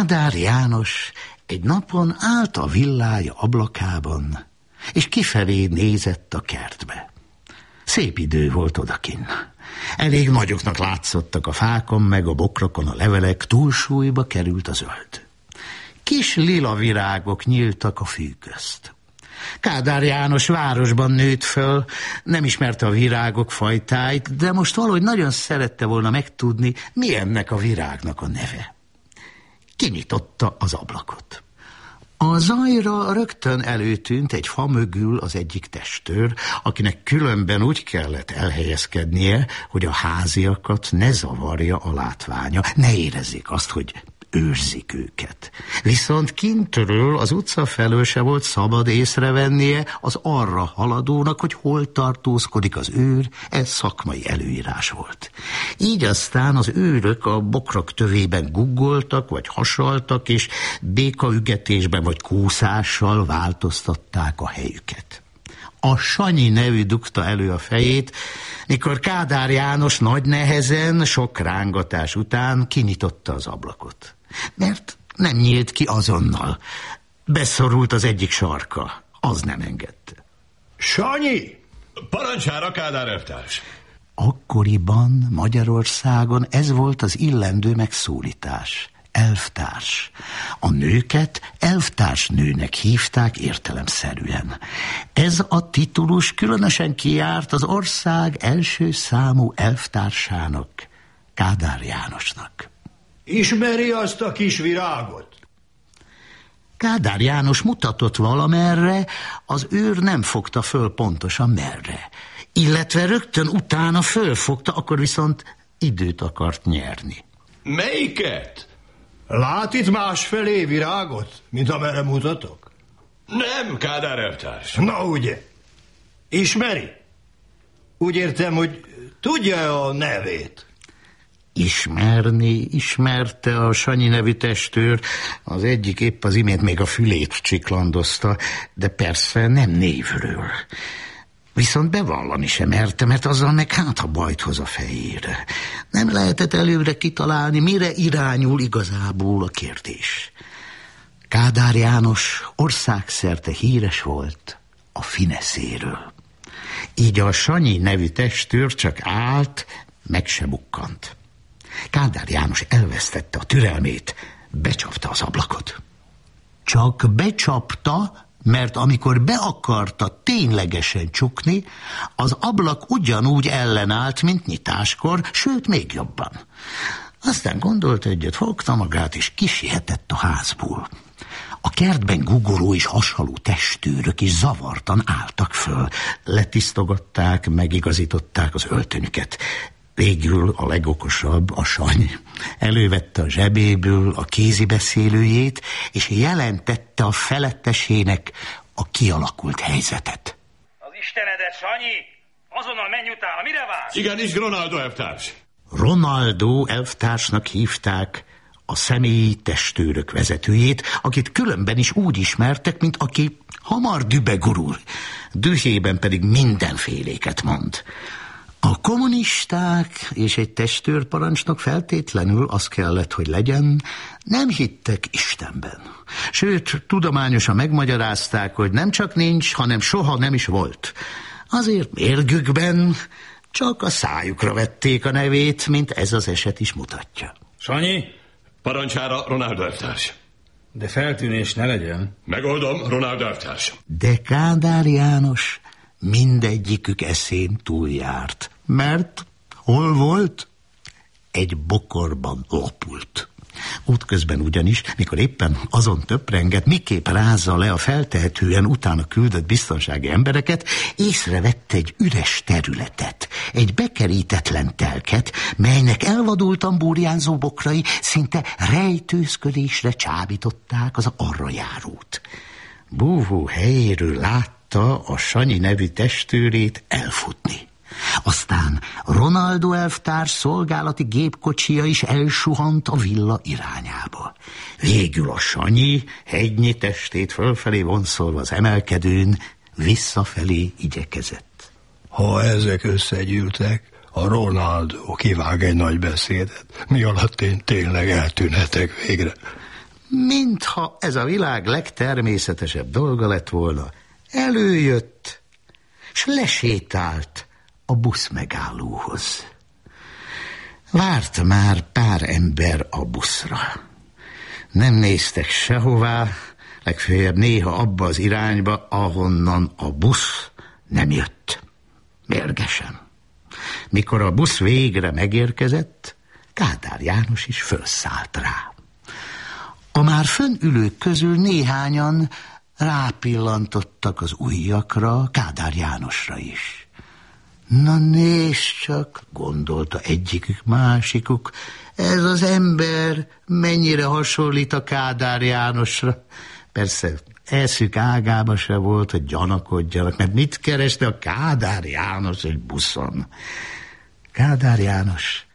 Kádár János egy napon állt a villája ablakában, és kifelé nézett a kertbe. Szép idő volt odakinn. Elég nagyoknak látszottak a fákon, meg a bokrokon a levelek, túlsúlyba került a zöld. Kis lila virágok nyíltak a fű közt. Kádár János városban nőtt föl, nem ismerte a virágok fajtáit, de most valahogy nagyon szerette volna megtudni, mi ennek a virágnak a neve. Kinyitotta az ablakot. A zajra rögtön előtűnt egy fa mögül az egyik testőr, akinek különben úgy kellett elhelyezkednie, hogy a háziakat ne zavarja a látványa, ne érezzék azt, hogy őrzik őket. Viszont kintről az utca felől se volt szabad észrevennie az arra haladónak, hogy hol tartózkodik az őr, ez szakmai előírás volt. Így aztán az őrök a bokrok tövében guggoltak, vagy hasaltak, és békaügetésben vagy kúszással változtatták a helyüket. A Sanyi nevű dugta elő a fejét, mikor Kádár János nagy nehezen, sok rángatás után kinyitotta az ablakot. Mert nem nyílt ki azonnal. Beszorult az egyik sarka. Az nem engedte. Sanyi! Parancsára, Kádár elvtárs! Akkoriban Magyarországon ez volt az illendő megszólítás. Elvtárs. A nőket elvtársnőnek hívták értelemszerűen. Ez a titulus különösen kijárt az ország első számú elvtársának, Kádár Jánosnak. Ismeri azt a kis virágot? Kádár János mutatott valamerre, az őr nem fogta föl pontosan merre. Illetve rögtön utána fölfogta, akkor viszont időt akart nyerni. Melyiket? Lát itt másfelé virágot, mint amerre mutatok? Nem, Kádár elvtárs. Na ugye, ismeri? Úgy értem, hogy tudja a nevét. Ismerte a Sanyi nevű testőr, az egyik épp az imént még a fülét csiklandozta, de persze nem névről. Viszont bevallani sem merte, mert azzal meg hát a bajt hoz a fejére. Nem lehetett előre kitalálni, mire irányul igazából a kérdés. Kádár János országszerte híres volt a fineszéről. Így a Sanyi nevű testőr csak állt, meg se bukkant. Kádár János elvesztette a türelmét, becsapta az ablakot. Csak becsapta, mert amikor be akarta ténylegesen csukni, az ablak ugyanúgy ellenállt, mint nyitáskor, sőt, még jobban. Aztán gondolt egyet, fogta magát, és kisietett a házból. A kertben guggoló és hasaló testőrök is zavartan álltak föl. Letisztogatták, megigazították az öltönyüket. Végül a legokosabb, a Sanyi, elővette a zsebéből a kézibeszélőjét, és jelentette a felettesének a kialakult helyzetet. Az Istenedet, Sanyi! Azonnal menj utána, mire vársz? Igenis, Ronaldo elvtárs. Ronaldo elvtársnak hívták a személyi testőrök vezetőjét, akit különben is úgy ismertek, mint aki hamar dübe gurul, dühében pedig mindenféléket mond. A kommunisták és egy testőrparancsnok feltétlenül az kellett, hogy legyen, nem hittek Istenben. Sőt, tudományosan megmagyarázták, hogy nem csak nincs, hanem soha nem is volt. Azért mérgükben csak a szájukra vették a nevét, mint ez az eset is mutatja. Sanyi? Parancsára, Ronaldo elvtárs. De feltűnés ne legyen. Megoldom, Ronaldo elvtárs. De Kádár János mindegyikük eszén túljárt, mert hol volt? Egy bokorban lopult. Útközben ugyanis, mikor éppen azon töprengett, miképp rázza le a feltehetően utána küldött biztonsági embereket, észrevett egy üres területet, egy bekerítetlen telket, melynek elvadultan burjánzó bokrai szinte rejtőzködésre csábították az arra járót. Búvó helyéről látta a Sanyi nevű testőrét elfutni. Aztán Ronaldo elvtárs szolgálati gépkocsija is elsuhant a villa irányába. Végül a Sanyi hegynyi testét fölfelé vonszolva az emelkedőn visszafelé igyekezett. Ha ezek összegyűltek, a Ronaldo kivág egy nagy beszédet, mi alatt én tényleg eltűnhetek végre. mintha ez a világ legtermészetesebb dolga lett volna, előjött, s lesétált a busz megállóhoz. Várt már pár ember a buszra. Nem néztek sehová, legfeljebb néha abba az irányba, ahonnan a busz nem jött. Mérgesen. Mikor a busz végre megérkezett, Kádár János is fölszállt rá. A már fönnülők közül néhányan rápillantottak az ujjakra, Kádár Jánosra is. Na nézd csak, gondolta egyikük, másikuk, ez az ember mennyire hasonlít a Kádár Jánosra. Persze eszük ágába se volt, hogy gyanakodjanak, mert mit kereste a Kádár János egy buszon? Kádár János